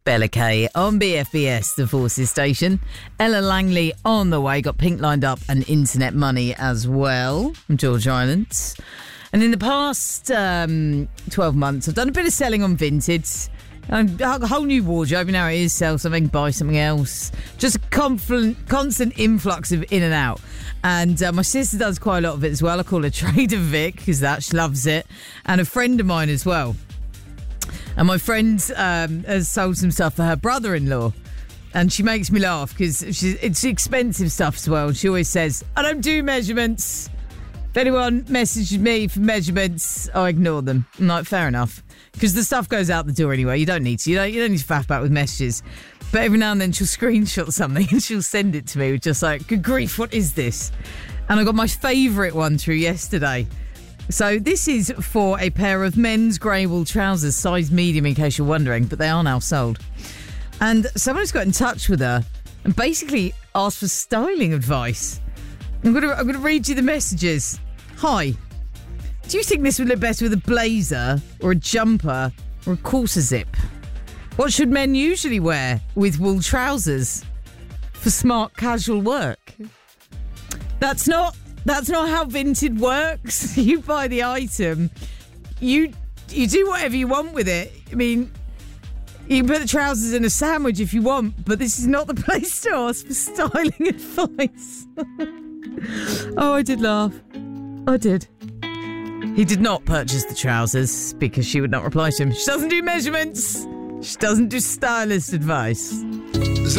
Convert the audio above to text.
Bella Kay on BFBS, the Forces station. Ella Langley on the way, got Pink lined up and Internet Money as well from George Island. And in the past 12 months, I've done a bit of selling on Vinted. A whole new wardrobe. Now it is sell something, buy something else. Just a constant influx of in and out. And my sister does quite a lot of it as well. I call her Trader Vic because she loves it. And a friend of mine as well. And my friend has sold some stuff for her brother-in-law. And she makes me laugh because it's expensive stuff as well. She always says, I don't do measurements. If anyone messages me for measurements, I ignore them. I'm like, fair enough. Because the stuff goes out the door anyway. You don't need to. You don't need to faff about with messages. But every now and then she'll screenshot something and she'll send it to me with just like, good grief, what is this? And I got my favourite one through yesterday. So this is for a pair of men's grey wool trousers, size medium in case you're wondering, but they are now sold. And someone's got in touch with her and basically asked for styling advice. I'm going to read you the messages. Hi. Do you think this would look better with a blazer or a jumper or a quarter zip? What should men usually wear with wool trousers for smart casual work? That's not how Vinted works. You buy the item, you do whatever you want with it. I mean, you can put the trousers in a sandwich if you want, but this is not the place to ask for styling advice. Oh, I did laugh. I did. He did not purchase the trousers because she would not reply to him. She doesn't do measurements. She doesn't do stylist advice.